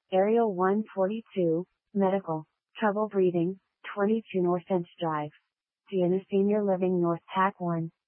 Area 142, Medical, Trouble Breathing, 22 North Edge Drive. Sienna Senior Living North TAC 1.